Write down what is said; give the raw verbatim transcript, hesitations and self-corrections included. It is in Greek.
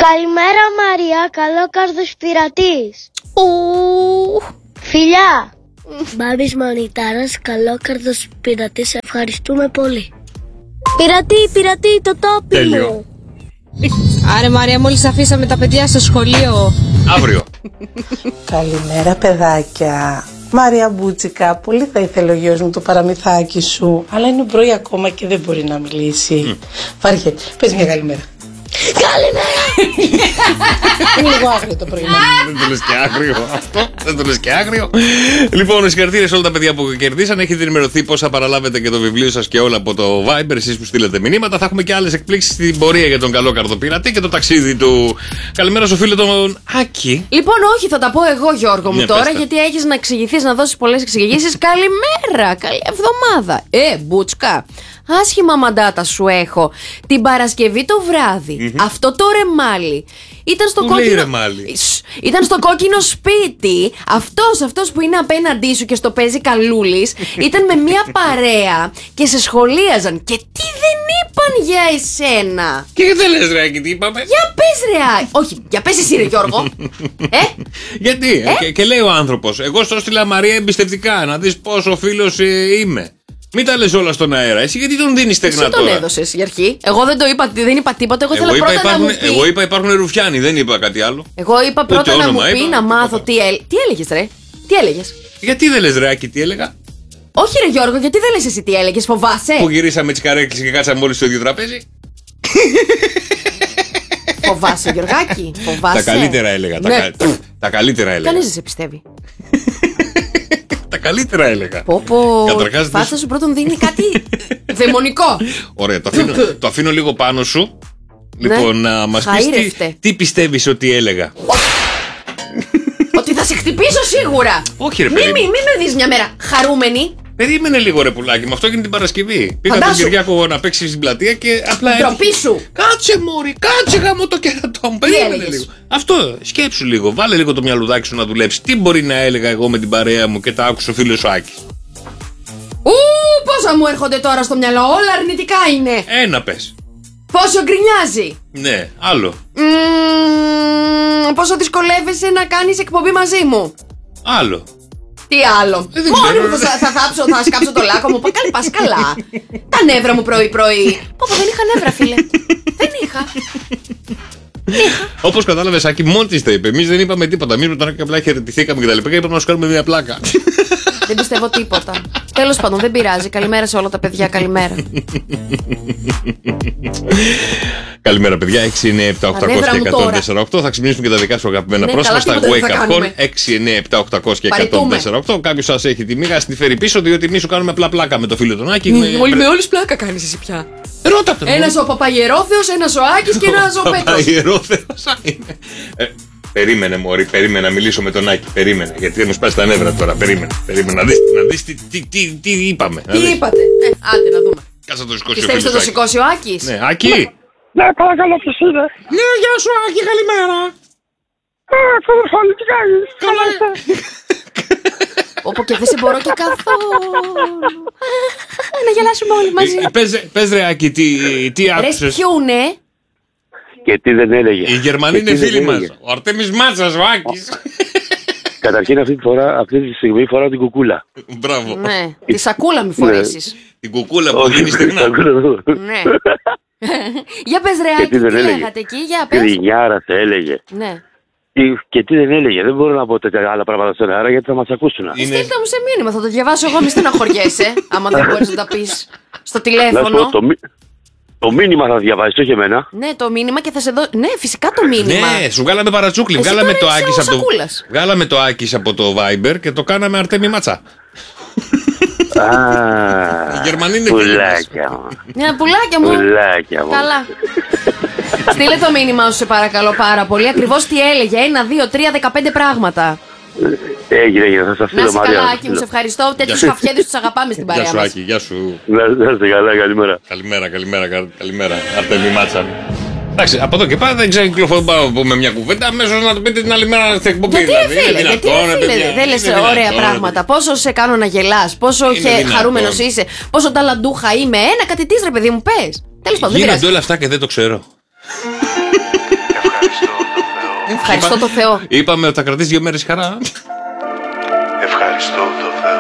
Καλημέρα Μαρία, καλόκαρδος πειρατής. Φιλιά. Μπάμπης Μανιτάρας, καλόκαρδος πειρατής, ευχαριστούμε πολύ. Πειρατή, πειρατή, το τόπι μου. Άρε Μαρία, μόλις αφήσαμε τα παιδιά στο σχολείο. Αύριο. Καλημέρα παιδάκια. Μαρία Μπούτσικα, πολύ θα ήθελε ο γιος μου το παραμυθάκι σου, αλλά είναι πρωί ακόμα και δεν μπορεί να μιλήσει. Mm. Βάριε, πες μια καλημέρα. Καλημέρα! Είναι λίγο άγριο το πρωί. Δεν το λες και άγριο αυτό. Δεν το λες και άγριο. Λοιπόν, συγχαρητήρια σε όλα τα παιδιά που κερδίσαν. Έχετε ενημερωθεί πώς θα παραλάβετε και το βιβλίο σας και όλα από το Viber. Εσείς που στείλετε μηνύματα. Θα έχουμε και άλλες εκπλήξεις στην πορεία για τον καλόκαρδο πειρατή και το ταξίδι του. Καλημέρα στο φίλο τον Άκη. Λοιπόν, όχι, θα τα πω εγώ, Γιώργο μου, ναι, τώρα, πέστε. Γιατί έχεις να εξηγηθείς, να δώσεις πολλές εξηγήσεις. Καλημέρα, καλή εβδομάδα. Ε, Μπούτσκα. Άσχημα μαντάτα σου έχω. Την Παρασκευή το βράδυ. Mm-hmm. Αυτό το ρεμάλι ήταν στο, κόκκινο... ρεμάλι. ήταν στο κόκκινο σπίτι. Αυτός, αυτός που είναι απέναντί σου και στο παίζει καλούλης, ήταν με μια παρέα και σε σχολίαζαν. Και τι δεν είπαν για εσένα. Και δεν λες ρε Άκη, τι είπαμε. Για πες ρε Άκη. Όχι, για πες εσύ ρε Γιώργο. ε? Γιατί, ε? Και, και λέει ο άνθρωπος, εγώ στο στείλα Μαρία εμπιστευτικά, να δεις πόσο φίλος ε, είμαι. Μην τα λες όλα στον αέρα. Εσύ γιατί τον δίνεις στεγνά τώρα. Εσύ τον έδωσες για αρχή. Εγώ δεν το είπα, δεν είπα τίποτα. Εγώ, εγώ ήθελα πρώτα υπάρχουν, να μου πει. Εγώ είπα υπάρχουν ρουφιάνοι, δεν είπα κάτι άλλο. Εγώ είπα πρώτα Ούτε να μου όνομα, πει, είπα, να μάθω τι, έλ... τι έλεγες ρε. Τι έλεγες. Γιατί δεν λες ρε Άκη, τι έλεγα. Όχι ρε Γιώργο, γιατί δεν λες εσύ τι έλεγες, φοβάσαι. Που γυρίσαμε τις καρέκλες και κάτσαμε όλοι στο ίδιο τραπέζι. Φοβάσαι Γιωργάκη, φοβάσαι. Τα καλύτερα έλεγα. Ναι. Τα, τα, τα καλύτερα έλεγα. Κανείς δεν σε πιστεύει. Τα καλύτερα έλεγα. Πω πω, Καταρχάς, η φάτσα σου πρώτον δίνει κάτι δαιμονικό. Ωραία, το αφήνω, το αφήνω λίγο πάνω σου. Λοιπόν, Ναι. να μας πεις τι, τι πιστεύεις ότι έλεγα. Ότι θα σε χτυπήσω σίγουρα. Όχι ρε Μη, παιδί. μη, μη με δεις μια μέρα χαρούμενη. Περίμενε λίγο ρε πουλάκι, με αυτό έγινε την Παρασκευή. Πήγα Φαντάσου. τον Κυριάκο να παίξει στην πλατεία και απλά Ντροπή σου. Κάτσε μωρή, κάτσε γάμο το κερατό μου. Περίμενε έλεγες? λίγο. Αυτό, σκέψου λίγο. Βάλε λίγο το μυαλουδάκι σου να δουλέψει. Τι μπορεί να έλεγα εγώ με την παρέα μου και τα άκουσε ο φίλος ο Άκης. Ου, πόσα μου έρχονται τώρα στο μυαλό, όλα αρνητικά είναι. Ένα πες. Πόσο γκρινιάζει. Ναι, άλλο. Μμμ, πόσο δυσκολεύεσαι να κάνεις εκπομπή μαζί μου. Άλλο. Τι άλλο. Ε, δεν Μόνο ξέρω. που θα, θα θάψω, θα σκάψω το λάκκο μου. Πα- Πας καλά. Τα νεύρα μου πρωί-πρωί. Πω πω, δεν είχα νεύρα, φίλε. Δεν είχα. Όπως κατάλαβες, Άκη, μόνη της τα είπε. Εμείς δεν είπαμε τίποτα. Εμείς με τον Άκη απλά χαιρετηθήκαμε και τα λοιπά και είπαμε να σου κάνουμε μια πλάκα. Δεν πιστεύω τίποτα. Τέλος πάντων, δεν πειράζει. Καλημέρα σε όλα τα παιδιά. Καλημέρα. Καλημέρα, παιδιά. έξι εννιά επτά οκτώ μηδέν μηδέν και εκατόν τέσσερα οκτώ. Θα ξυπνήσουμε και τα δικά σου αγαπημένα Ναι, πρόσωπα καλά, στα τίποτα δεν θα Wake Up Call. κάνουμε. έξι εννιά επτά οκτώ μηδέν μηδέν και εκατόν Παραιτούμε. τέσσερα οκτώ. Κάποιος σας έχει τη μοίρα, στη φέρει πίσω, διότι εμείς σου κάνουμε απλά πλάκα με το φίλο τον Άκη. με- Όλοι με όλους πλάκα κάνεις εσύ πια. Ρώτα τον. Ένας ο Παπαγερόθεος, ένας ο Άκης και ένας ο Πέτρος. Παπαγερόθεος είναι. Ε, Περίμενε, μωρή, περίμενε να μιλήσω με τον Άκη. Περίμενε, γιατί δεν μου σπάσει τα νεύρα τώρα. Περίμενε, περίμενε να δεις, να δεις τι, τι, τι, τι είπαμε. να Τι δεις. είπατε. Ε, άντε να δούμε. Κάτσε να το σηκώσει ο Πιστεύεις φίλος θα το Άκης. σηκώσει ο Άκης. Ναι, Άκη. Ναι, παρακαλώ, ποιος είναι. Ναι, γεια σου Άκη, καλημέρα. Α, φίλος Φόλη, τι κάνεις. Καλά είστε. Όπου και δεν σε μπορώ και καθόλου. Να γελάσουμε όλοι μαζί. Ε, Πες, πες ρε Άκη, τι, τι Ρε άκουσες. σπιούνε. Και τι δεν έλεγε. Οι Γερμανοί Και τι είναι δεν φίλοι μας. έλεγε. Ο Αρτέμις Μάτσας, ο Άκης. Καταρχήν αυτή τη, φορά, αυτή τη στιγμή φοράω την κουκούλα. Μπράβο. Ναι, τη σακούλα μη φορέσεις. Την κουκούλα που δίνει στεγνά. Ναι. Για πες ρε Και Άκη, τι δεν τι έλεγε. λέγατε εκεί, για πες. Κρινιάρα σε έλεγε. Ναι. Τι- Και τι δεν έλεγε. Δεν μπορώ να πω τέτοια άλλα πράγματα στον αέρα γιατί θα μας ακούσουν. Είναι- Στείλτε μου σε μήνυμα, θα το διαβάσω εγώ, μη στεναχωριέσαι. Άμα δεν μπορείς να τα πεις στο Να σου πω, τηλέφωνο. το, μη- το μήνυμα θα διαβάσεις, όχι εμένα. Ναι, το μήνυμα και θα σε δω. Ναι, φυσικά το μήνυμα. Ναι, σου βγάλαμε παρατσούκλι. Εσύ Βγάλαμε τώρα το, είσαι Άκης ο από το... Σακούλας. Βγάλαμε το Άκης από το Viber και το κάναμε Αρτέμι Μάτσα. Οι Α, Γερμανοί είναι φίλοι μας. πουλάκια μου. Ναι, πουλάκια μου. Πουλάκια μου. Καλά. Στείλε το μήνυμα σου, σε παρακαλώ πάρα πολύ. Ακριβώς τι έλεγε. Ένα, δύο, τρία, δεκαπέντε πράγματα. Έγινε, έγινε. Θα σας Να στείλω είσαι Μαρία. καλά, Άκη μου, σε ευχαριστώ. Τέτοιους σου. χαφιέδες τους αγαπάμε στην Γεια παρέα σου μας. Άκη, γεια σου. Να να είστε καλά, καλημέρα. Καλημέρα, καλημέρα, κα- καλημέρα. Αρτέμι Μάτσα. Εντάξει, από εδώ και πέρα δεν ξέρω κυκλοφορώ με μια κουβέντα. Αμέσως να το πείτε την άλλη μέρα στην εκπομπή. Γιατί ρε δηλαδή. φίλε, Είναι γιατί δυνατόν, ρε ρε φίλε, παιδιά, δεν λες είναι ωραία δυνατόν, πράγματα. Πόσο σε κάνω να γελάς, πόσο Είναι χε- δυνατόν. χαρούμενος είσαι, πόσο ταλαντούχα είμαι. Ένα κάτι της ρε παιδί μου, πες. Τέλος πάντων, δεν Γίνονται πειράζει. όλα αυτά και δεν το ξέρω. Ευχαριστώ. Ευχαριστώ το Θεό. Είπαμε ότι θα κρατήσει δύο μέρες χαρά. Ευχαριστώ το Θεό.